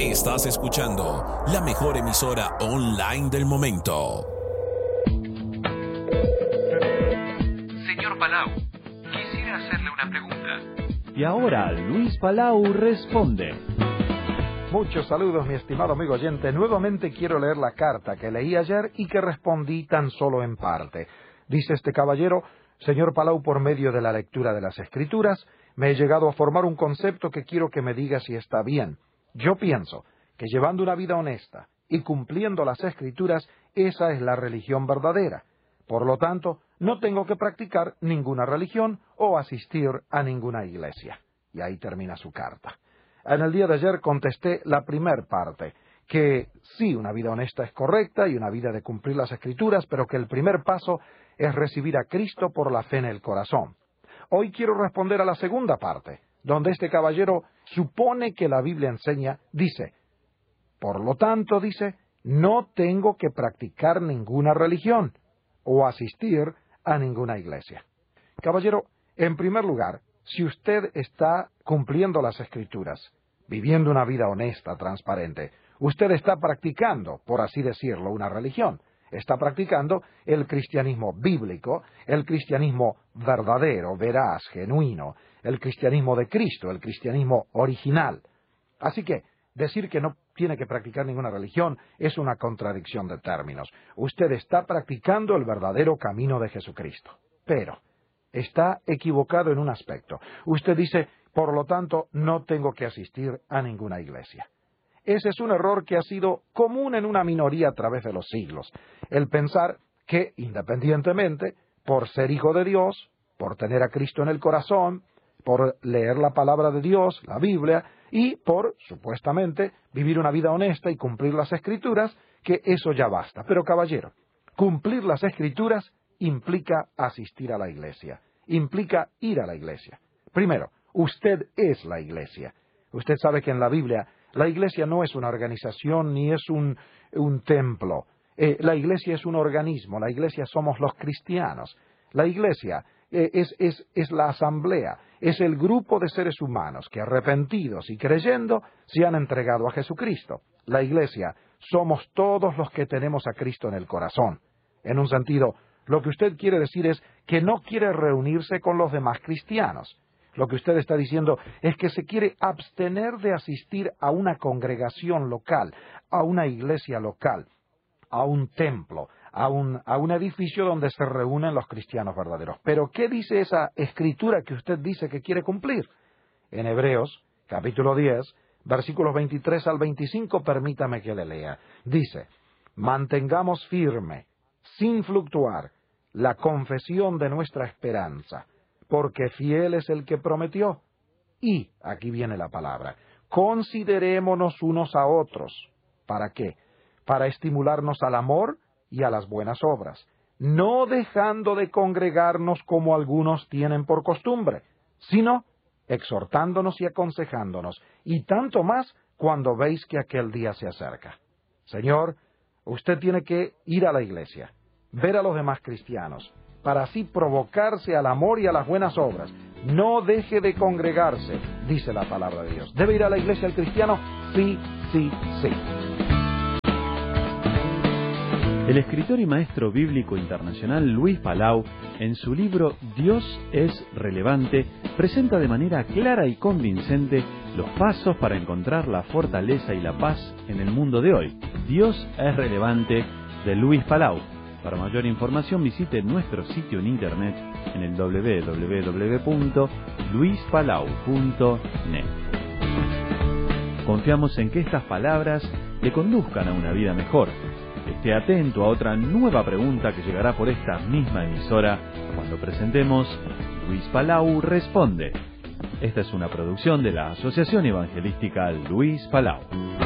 Estás escuchando la mejor emisora online del momento. Señor Palau, quisiera hacerle una pregunta. Y ahora Luis Palau responde. Muchos saludos, mi estimado amigo oyente. Nuevamente quiero leer la carta que leí ayer y que respondí tan solo en parte. Dice este caballero: señor Palau, por medio de la lectura de las Escrituras, me he llegado a formar un concepto que quiero que me diga si está bien. Yo pienso que llevando una vida honesta y cumpliendo las Escrituras, esa es la religión verdadera. Por lo tanto, no tengo que practicar ninguna religión o asistir a ninguna iglesia. Y ahí termina su carta. En el día de ayer contesté la primer parte, que sí, una vida honesta es correcta y una vida de cumplir las Escrituras, pero que el primer paso es recibir a Cristo por la fe en el corazón. Hoy quiero responder a la segunda parte, donde este caballero supone que la Biblia enseña, dice, por lo tanto, dice, no tengo que practicar ninguna religión o asistir a ninguna iglesia. Caballero, en primer lugar, si usted está cumpliendo las Escrituras, viviendo una vida honesta, transparente, usted está practicando, por así decirlo, una religión. Está practicando el cristianismo bíblico, el cristianismo verdadero, veraz, genuino, el cristianismo de Cristo, el cristianismo original. Así que decir que no tiene que practicar ninguna religión es una contradicción de términos. Usted está practicando el verdadero camino de Jesucristo. Pero está equivocado en un aspecto. Usted dice, por lo tanto, no tengo que asistir a ninguna iglesia. Ese es un error que ha sido común en una minoría a través de los siglos. El pensar que, independientemente, por ser hijo de Dios, por tener a Cristo en el corazón, por leer la palabra de Dios, la Biblia, y por, supuestamente, vivir una vida honesta y cumplir las Escrituras, que eso ya basta. Pero, caballero, cumplir las Escrituras implica asistir a la iglesia, implica ir a la iglesia. Primero, usted es la iglesia. Usted sabe que en la Biblia la iglesia no es una organización ni es un templo. La iglesia es un organismo, la iglesia somos los cristianos. La iglesia es la asamblea, es el grupo de seres humanos que arrepentidos y creyendo se han entregado a Jesucristo. La iglesia somos todos los que tenemos a Cristo en el corazón. En un sentido, lo que usted quiere decir es que no quiere reunirse con los demás cristianos. Lo que usted está diciendo es que se quiere abstener de asistir a una congregación local, a una iglesia local, a un templo, a un edificio donde se reúnen los cristianos verdaderos. Pero, ¿qué dice esa escritura que usted dice que quiere cumplir? En Hebreos, capítulo 10, versículos 23 al 25, permítame que le lea. Dice, mantengamos firme, sin fluctuar, la confesión de nuestra esperanza, porque fiel es el que prometió. Y, aquí viene la palabra, considerémonos unos a otros. ¿Para qué? Para estimularnos al amor y a las buenas obras, no dejando de congregarnos como algunos tienen por costumbre, sino exhortándonos y aconsejándonos, y tanto más cuando veis que aquel día se acerca. Señor, usted tiene que ir a la iglesia, ver a los demás cristianos, para así provocarse al amor y a las buenas obras. No deje de congregarse, dice la palabra de Dios. ¿Debe ir a la iglesia el cristiano? Sí, sí, sí. El escritor y maestro bíblico internacional Luis Palau, en su libro Dios es relevante, presenta de manera clara y convincente los pasos para encontrar la fortaleza y la paz en el mundo de hoy. Dios es relevante, de Luis Palau. Para mayor información visite nuestro sitio en internet en el www.luispalau.net. Confiamos en que estas palabras le conduzcan a una vida mejor. Esté atento a otra nueva pregunta que llegará por esta misma emisora cuando presentemos Luis Palau Responde. Esta es una producción de la Asociación Evangelística Luis Palau.